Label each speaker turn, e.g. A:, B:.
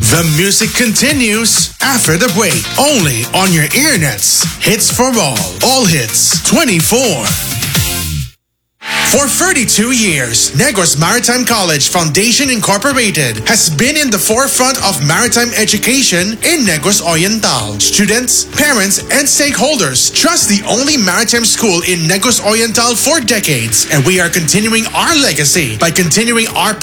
A: The music continues after the break, only on your earnets. Hits for all hits 24. For 32 years, Negros Maritime College Foundation Incorporated has been in the forefront of maritime education in Negros Oriental. Students, parents, and stakeholders trust the only maritime school in Negros Oriental for decades, and we are continuing our legacy by continuing our